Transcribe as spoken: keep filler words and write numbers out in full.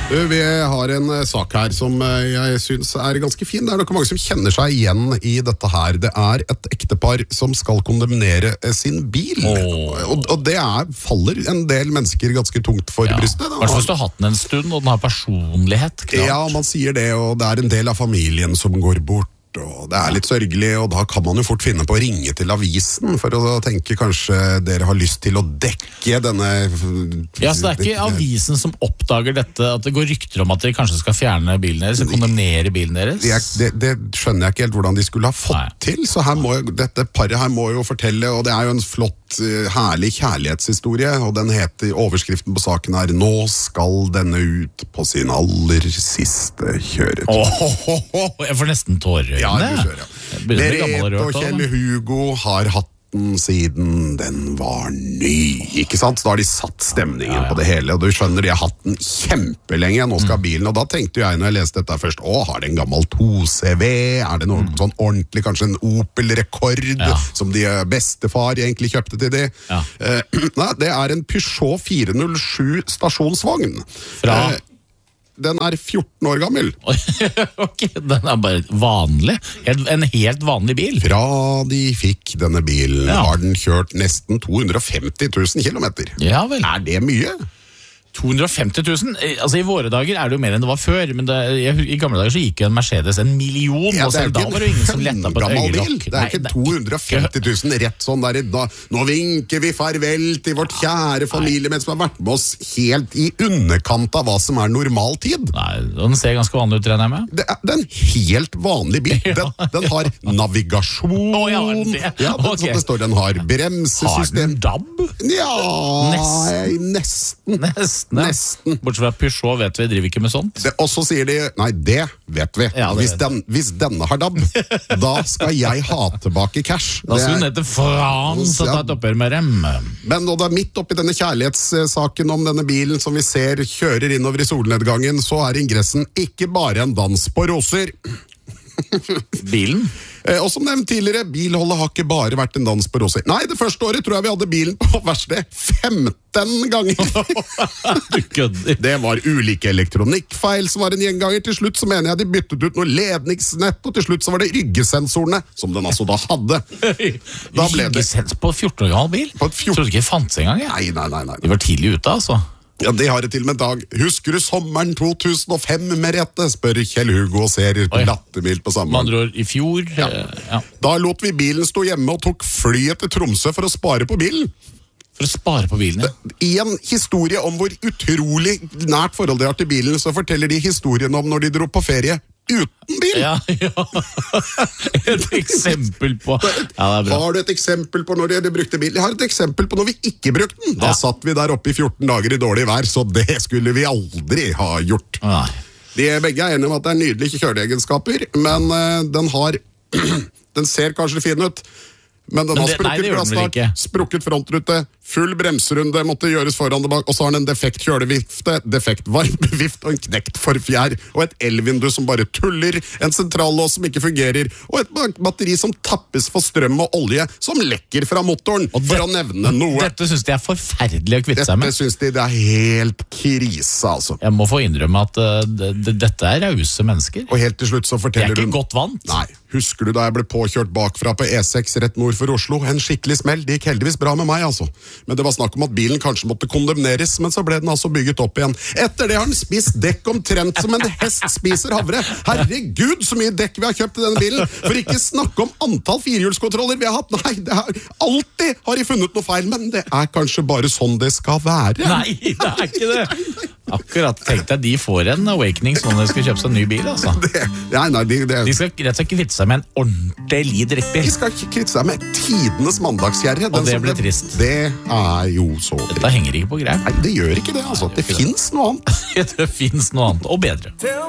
Vi har en sak her som jeg synes er ganske fin. Det er nok mange som kjenner seg igjen i dette her. Det er et ektepar som skal kondemnere sin bil. Oh. Og, og det er, faller en del mennesker ganske tungt for ja. brystet. Hvertfall hvis du har hatt den en stund, og den har personlighet. Klart. Ja, man sier det, og det er en del av familien som går bort. Og det er litt sørgelig, og da kan man jo fort finne på å ringe til avisen for å tenke kanskje dere har lyst til å dekke denne... Ja, så det er ikke avisen som oppdager dette, at det går rykter om at dere kanskje skal fjerne bilen deres, kondemnere bilen deres? Det, det, det skjønner jeg ikke helt hvordan de skulle ha fått Nei. til, så her må, dette paret her må jo fortelle, og det er jo en flott, herlig kjærlighetshistorie, og den heter, overskriften på saken er «Nå skal denne ut på sin aller siste kjøretur». Oh, oh, oh, oh. Jeg får nesten tårer. Ja, du ser, ja. Merete og Kjell Hugo har hatt den siden den var ny, ikke sant? Så da har de satt stemningen ja, ja. på det hele, og du skjønner, de har hatt den kjempelenge, nå skal mm. bilen, og da tenkte jeg når jeg leste dette først, å, har det en gammel to C V, er det noe mm. sånn ordentlig, kanskje en Opel-rekord, ja. som de bestefar egentlig kjøpte til de? Ja. Eh, nei, det er en Peugeot fire null sju stasjonsvogn. Fra? Eh, Den er fjorten år gammel. Ok, den er bare vanlig. En helt vanlig bil. Fra de fikk denne bilen, ja. har den kjørt nesten to hundre og femti tusen kilometer. Ja vel. Er det mye? to hundre og femti tusen? Altså i våre dager er det jo mer enn det var før, men det, i gamle dager så gikk jo en Mercedes en million, ja, og selv da var det ingen som letta på et øyelokk. Det er ikke to hundre og femti tusen rett sånn der, da, nå vinker vi farvel til vårt kjære familiemedlem som har vært med oss helt i underkant av hva som er normal tid. Nei, den ser ganske vanlig ut, regner jeg med. Det er, det er en helt vanlig bil. Den, den har navigasjon. Oh, ja, det. Ja, den, okay. det står, den har bremsesystem. Har den D A B? Ja, nesten. Nesten. Nesten. Nesten. Bortsett fra Peugeot vet vi, driver ikke med sånt. Det, og så sier de, nei det vet vi. Ja, det hvis, vet den, hvis denne har D A B, da skal jeg ha tilbake cash. Da skal hun hete Frans og ta et oppgjør med dem. Men nå da midt oppi denne kjærlighetssaken om denne bilen som vi ser kjører innover i solnedgangen, så er ingressen ikke bare en dans på roser. Bilen? Eh, og som nevnt tidligere, bilholdet har ikke bare vært en dans på roser. Nei, det første året tror jeg vi hadde bilen på verksted femten ganger. Du kødder. Det var ulike elektronikkfeil som var en gjenganger. Til slutt så mener jeg de byttet ut noe ledningsnett, og til slutt så var det ryggesensorene, som den altså da hadde. Da ble det... Ryggesensor på fjorten år gammel bil? På et fjorten... Trodde ikke det fantes engang. Nei, nei, nei, nei. De var tidlig ute, altså. Ja, det har det til og med en dag. Husker du sommeren to tusen og fem, Merete? Spør Kjell Hugo og ser lattermild på samme. Man drar i fjor. Ja. Ja. Da lot vi bilen stå hjemme og tok flyet til Tromsø for å spare på bilen. For å spare på bilen, ja. I en historie om hvor utrolig nært forhold de har til bilen, så forteller de historien om når de dro på ferie uten bil. Ja, ja. Et eksempel på... Ja, det er bra. Har du et eksempel på når de brukte bil? Jeg har et eksempel på når vi ikke brukte den. Da ja. satt vi der oppe i fjorten dager i dårlig vær, så det skulle vi aldri ha gjort. Nei. De begge er enige om at det er nydelige kjøreegenskaper, men uh, den har... den ser kanskje fin ut, men den men det, har sprukket glasstak, sprukket frontrute, full bremserunde måtte gjøres foran det bak, og så har den en defekt kjølevifte, defekt varmevift og en knekt forfjær, og et elvindu som bare tuller, en sentrallås som ikke fungerer, og et batteri som tappes for strøm og olje som lekker fra motoren, og for det, å nevne noe. Dette synes de er forferdelig å kvitte seg med. Dette synes de det er helt krise, altså. Jeg må få innrømme at uh, det, det, dette er rause mennesker. Og helt til slutt så forteller hun... Det er ikke hun, godt vant. Nei, husker du da jeg ble påkjørt bakfra på E seks rett nord for Oslo? En skikkelig smell, det gikk heldigvis bra med meg, altså. Men det var snakk om at bilen kanskje måtte kondemneres, men så ble den altså bygget opp igjen. Etter det har den spist dekk omtrent som en hest spiser havre. Herregud, så mye dekk vi har kjøpt i denne bilen. For ikke snakke om antall firehjulskontroller vi har hatt. Nei, det er, alltid har de funnet noe feil, men det er kanskje bare sånn det skal være. Nei, det er ikke det. Akkurat, tenk deg, de får en awakening sånn at de skal kjøpe seg en ny bil, altså. Det, nei, nei, de, det, de skal rett og slett kvitte seg med en ordentlig drittbil. De skal kvitte seg med tidenes mandagskjærre. Og det blir trist. Det er jo så trist. Dette henger ikke på greip. Nei, det gjør ikke det, altså. Det finnes noe annet. Det finnes noe annet, og bedre.